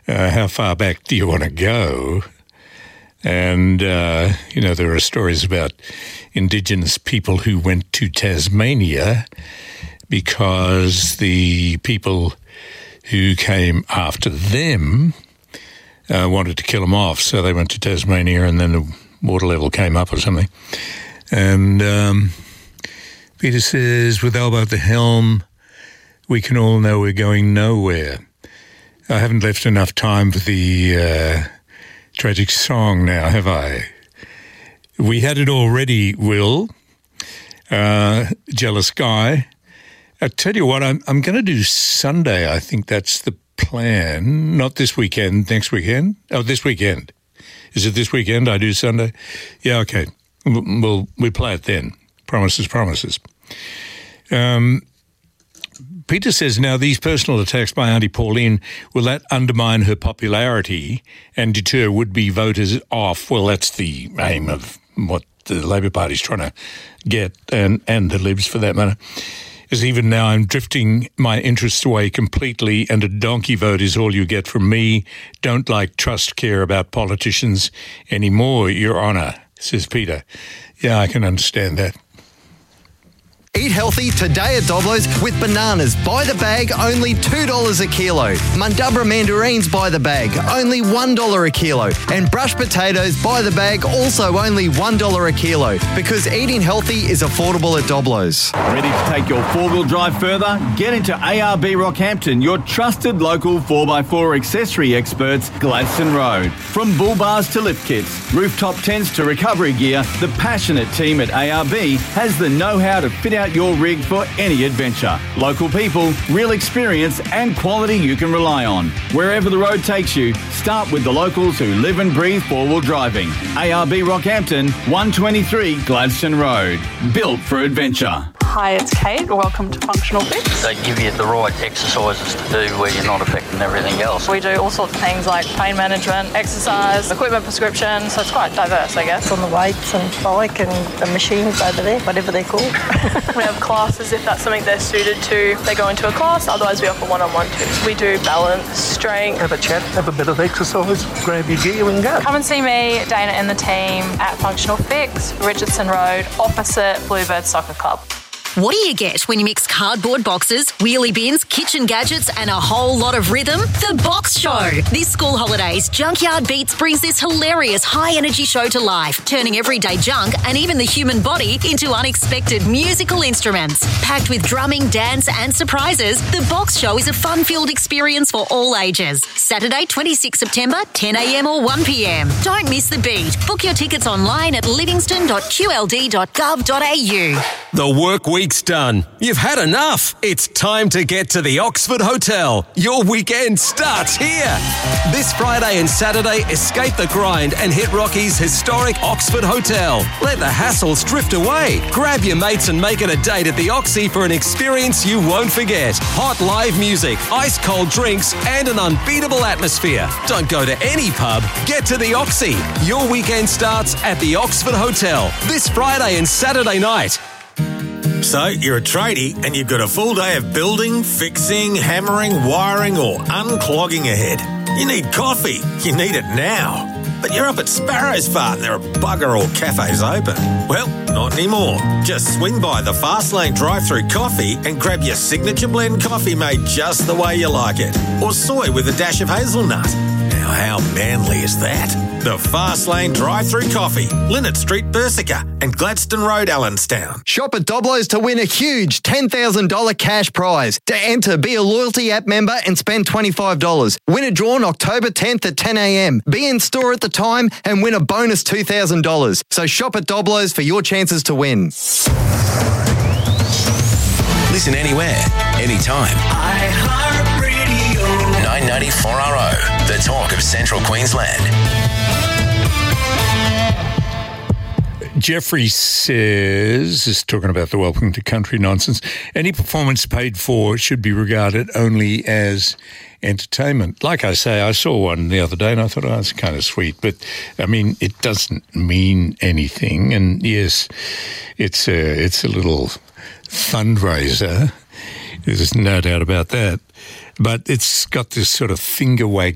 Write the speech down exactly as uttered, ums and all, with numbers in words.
uh, how far back do you want to go? And, uh, you know, there are stories about Indigenous people who went to Tasmania because the people who came after them uh, wanted to kill them off. So they went to Tasmania and then the water level came up or something. And um, Peter says, with Albo at the helm, we can all know we're going nowhere. I haven't left enough time for the uh, tragic song now, have I? We had it already, Will. Uh, jealous guy. I tell you what, I'm, I'm going to do Sunday. I think that's the plan. Not this weekend, next weekend. Oh, this weekend. Is it this weekend I do Sunday? Yeah, okay. We'll, we play it then. Promises, promises. Um, Peter says, now these personal attacks by Auntie Pauline, will that undermine her popularity and deter would-be voters off? Well, that's the aim of what the Labor Party's trying to get, and, and the Libs for that matter. Is even now I'm drifting my interests away completely, and a donkey vote is all you get from me. Don't like, trust, care about politicians anymore, Your Honour, says Peter. Yeah, I can understand that. Eat healthy today at Doblo's with bananas by the bag, only two dollars a kilo. Mundubra mandarins by the bag, only one dollar a kilo. And brush potatoes by the bag, also only one dollar a kilo. Because eating healthy is affordable at Doblo's. Ready to take your four-wheel drive further? Get into A R B Rockhampton, your trusted local four by four accessory experts, Gladstone Road. From bull bars to lift kits, rooftop tents to recovery gear, the passionate team at A R B has the know-how to fit out your rig for any adventure. Local people, real experience and quality you can rely on. Wherever the road takes you, start with the locals who live and breathe four-wheel driving. A R B Rockhampton, one twenty-three Gladstone Road. Built for adventure. Hi, it's Kate. Welcome to Functional Fix. They give you the right exercises to do where you're not affecting everything else. We do all sorts of things like pain management, exercise, equipment prescription, so it's quite diverse, I guess. On the weights and bike and the machines over there, whatever they're called. We have classes if that's something they're suited to. They go into a class, otherwise we offer one-on-one too. We do balance, strength. Have a chat, have a bit of exercise, grab your gear and go. Come and see me, Dana and the team at Functional Fix, Richardson Road, opposite Bluebird Soccer Club. What do you get when you mix cardboard boxes, wheelie bins, kitchen gadgets and a whole lot of rhythm? The Box Show. This school holidays, Junkyard Beats brings this hilarious high-energy show to life, turning everyday junk and even the human body into unexpected musical instruments. Packed with drumming, dance and surprises, The Box Show is a fun-filled experience for all ages. Saturday, twenty-sixth September, ten a.m. or one p.m. Don't miss the beat. Book your tickets online at livingston dot q l d dot gov dot a u. The work week's done. You've had enough. It's time to get to the Oxford Hotel. Your weekend starts here. This Friday and Saturday, escape the grind and hit Rocky's historic Oxford Hotel. Let the hassles drift away. Grab your mates and make it a date at the Oxy for an experience you won't forget. Hot live music, ice cold drinks and an unbeatable atmosphere. Don't go to any pub. Get to the Oxy. Your weekend starts at the Oxford Hotel this Friday and Saturday night. So, you're a tradie and you've got a full day of building, fixing, hammering, wiring or unclogging ahead. You need coffee. You need it now. But you're up at Sparrow's Fart and there are bugger all cafes open. Well, not anymore. Just swing by the Fastlane drive-through coffee and grab your signature blend coffee made just the way you like it. Or soy with a dash of hazelnut. Now, how manly is that? The Fastlane drive-through coffee, Linnet Street, Bersica and Gladstone Road, Allenstown. Shop at Doblo's to win a huge ten thousand dollars cash prize. To enter, be a loyalty app member and spend twenty-five dollars. Win a draw on October tenth at ten a.m. Be in store at the time and win a bonus two thousand dollars. So shop at Doblo's for your chances to win. Listen anywhere, anytime. iHeartRadio. nine ninety-four R O, the talk of Central Queensland. Jeffrey says, is talking about the welcome to country nonsense, any performance paid for should be regarded only as entertainment. Like I say, I saw one the other day and I thought, oh, that's kind of sweet. But, I mean, it doesn't mean anything. And, yes, it's a, it's a little fundraiser. There's no doubt about that. But it's got this sort of finger wag